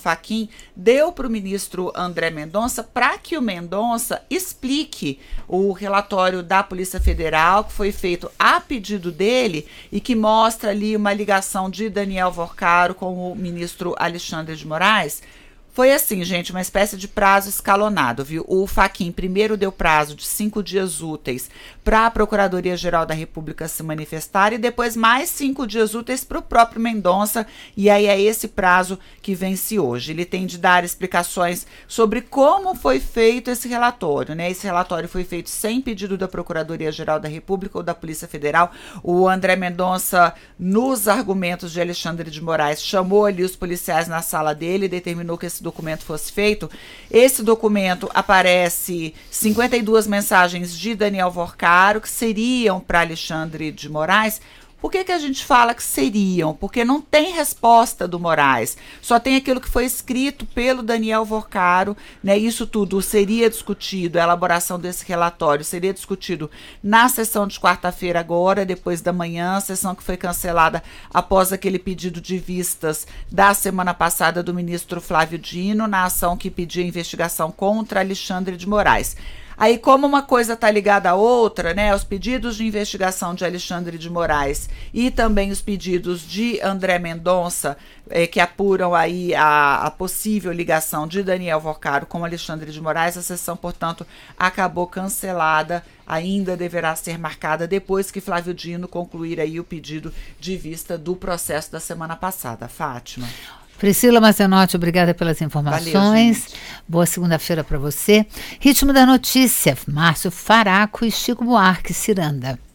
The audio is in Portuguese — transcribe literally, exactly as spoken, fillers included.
Fachin deu para o ministro André Mendonça para que o Mendonça explique o relatório da Polícia Federal, que foi feito a pedido dele e que mostra ali uma ligação de Daniel Vorcaro com o ministro Alexandre de Moraes. Foi assim, gente, uma espécie de prazo escalonado, viu? O Fachin primeiro deu prazo de cinco dias úteis para a Procuradoria-Geral da República se manifestar e depois mais cinco dias úteis para o próprio Mendonça, e aí é esse prazo que vence hoje. Ele tem de dar explicações sobre como foi feito esse relatório, né? Esse relatório foi feito sem pedido da Procuradoria-Geral da República ou da Polícia Federal. O André Mendonça, nos argumentos de Alexandre de Moraes, chamou ali os policiais na sala dele e determinou que esse documento fosse feito. Esse documento aparece cinquenta e duas mensagens de Daniel Vorcaro que seriam para Alexandre de Moraes. Por que que a gente fala que seriam? Porque não tem resposta do Moraes, só tem aquilo que foi escrito pelo Daniel Vorcaro, né? Isso tudo seria discutido, a elaboração desse relatório seria discutido na sessão de quarta-feira agora, depois da manhã, sessão que foi cancelada após aquele pedido de vistas da semana passada do ministro Flávio Dino, na ação que pedia investigação contra Alexandre de Moraes. Aí, como uma coisa está ligada à outra, né, os pedidos de investigação de Alexandre de Moraes e também os pedidos de André Mendonça, eh, que apuram aí a, a possível ligação de Daniel Vorcaro com Alexandre de Moraes, a sessão, portanto, acabou cancelada, ainda deverá ser marcada depois que Flávio Dino concluir aí o pedido de vista do processo da semana passada. Fátima. Priscila Mazenotti, obrigada pelas informações. Valeu, boa segunda-feira para você. Ritmo da notícia, Márcio Faraco e Chico Buarque Ciranda.